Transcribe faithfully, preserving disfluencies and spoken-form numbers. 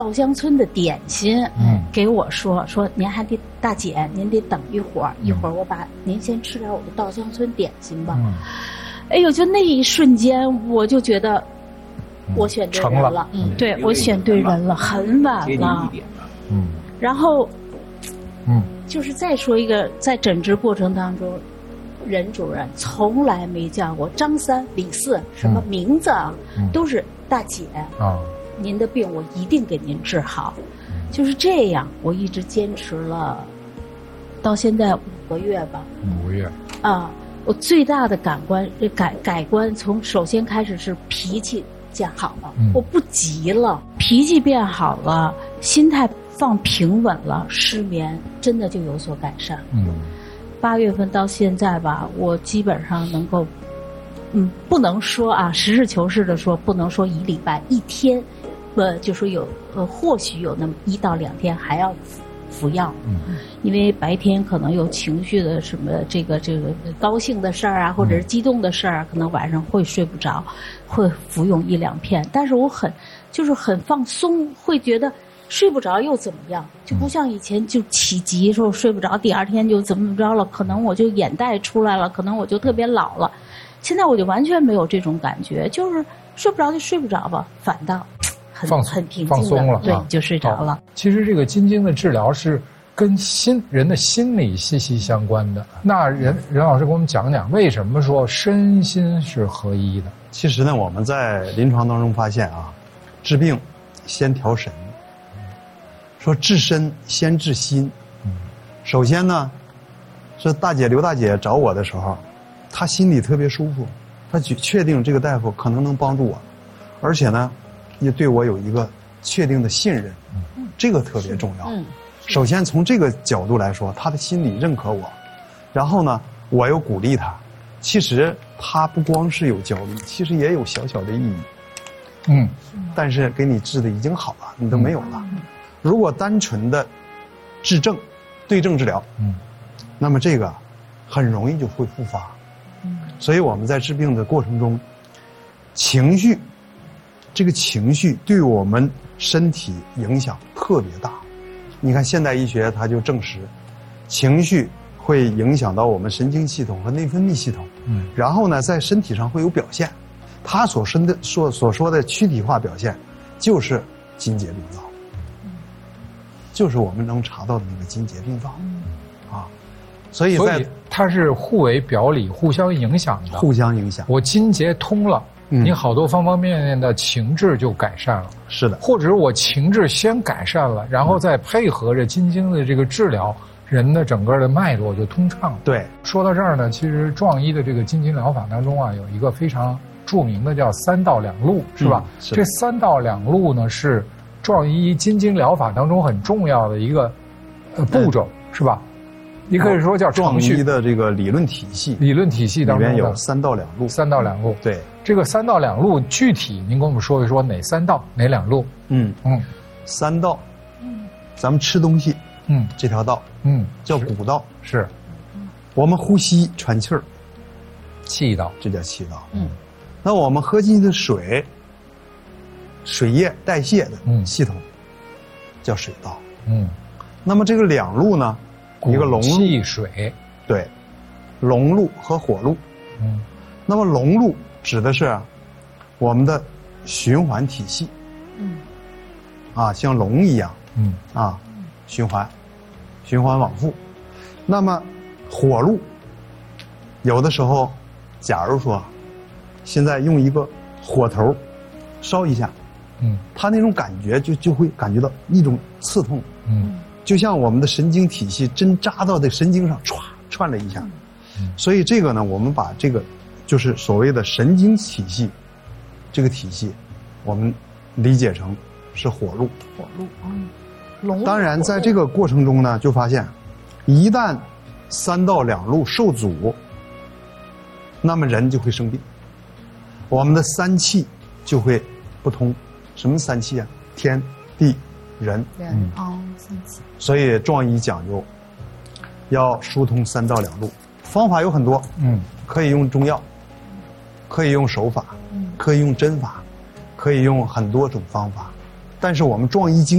稻香村的点心，嗯，给我说说您还得大姐，您得等一会儿，一会儿我把您先吃点我的稻香村点心吧。嗯，哎呦，就那一瞬间，我就觉得我选对人了，嗯，对我选对人了，很晚了，嗯，然后，嗯，就是再说一个，在诊治过程当中，任主任从来没叫过张三李四什么名字啊，都是大姐啊。您的病我一定给您治好，就是这样，我一直坚持了，到现在五个月吧。 五个月啊，我最大的感官改改观，从首先开始是脾气变好了，嗯、我不急了，脾气变好了，心态放平稳了，失眠真的就有所改善。嗯，八月份到现在吧，我基本上能够，嗯，不能说啊，实事求是的说，不能说一礼拜一天。呃，就说有呃，或许有那么一到两天还要服服药，嗯，因为白天可能有情绪的什么这个这个高兴的事儿啊，或者是激动的事儿啊，可能晚上会睡不着，会服用一两片。但是我很就是很放松，会觉得睡不着又怎么样？就不像以前就起急说睡不着，第二天就怎么着了，可能我就眼袋出来了，可能我就特别老了。现在我就完全没有这种感觉，就是睡不着就睡不着吧，反倒。 放很平静放松了， 对，就睡着了。 其实这个筋经的治疗是跟心人的心理息息相关的。那任任老师给我们讲讲，为什么说身心是合一的？ 其实呢，我们在临床当中发现啊，治病先调神，说治身先治心。首先呢，是大姐刘大姐找我的时候，她心里特别舒服，她确定这个大夫可能能帮助我，而且呢。也对我有一个确定的信任，嗯、这个特别重要。嗯、首先从这个角度来说，他的心里认可我，然后呢，我又鼓励他。其实他不光是有焦虑，其实也有小小的抑郁。嗯，但是给你治的已经好了，你都没有了。嗯、如果单纯的治症、对症治疗，嗯，那么这个很容易就会复发。嗯，所以我们在治病的过程中，情绪。这个情绪对我们身体影响特别大，你看现代医学它就证实，情绪会影响到我们神经系统和内分泌系统，嗯，然后呢，在身体上会有表现，它所说的所所说的躯体化表现，就是筋结病灶，嗯，就是我们能查到的那个筋结病灶，嗯，啊，所以在所以它是互为表里，互相影响的， 互相影响。 我筋结通了。你好多方方面面的情志就改善了， 是的， 或者是我情志先改善了，然后再配合着筋经的这个治疗，人的整个的脉络就通畅了。 对， 说到这儿呢，其实壮医的这个筋经疗法当中啊，有一个非常著名的叫三道两路，是吧？嗯、是这三道两路呢，是壮医筋经疗法当中很重要的一个呃步骤，嗯、是吧？你可以说叫壮医的这个理论体系， 理论体系当中里面有三道两路， 三道两路。 对， 这个三道两路具体您跟我们说一说哪三道哪两路？嗯嗯，三道，嗯，咱们吃东西，嗯，这条道，嗯，叫骨道， 是， 我们呼吸喘气儿， 气道， 这叫气道。嗯，那我们喝进去的水，水液代谢的系统，叫水道。嗯，那么这个两路呢？一个龙路气水， 对，龙路和火路。嗯，那么龙路指的是我们的循环体系。嗯，啊，像龙一样。嗯，啊，循环，循环往复。那么火路，有的时候，假如说，现在用一个火头烧一下，嗯，它那种感觉就就会感觉到一种刺痛。嗯。就像我们的神经体系针扎到的神经上，歘串了一下，嗯、所以这个呢，我们把这个就是所谓的神经体系，这个体系，我们理解成是火路。 火路，嗯，龙。 当然，在这个过程中呢，就发现，一旦三道两路受阻，那么人就会生病，我们的三气就会不通。什么三气啊？天地。人， 人哦，三气。 所以壮医讲究要疏通三道两路，方法有很多，嗯，可以用中药，可以用手法，嗯，可以用针法，可以用很多种方法，但是我们壮医经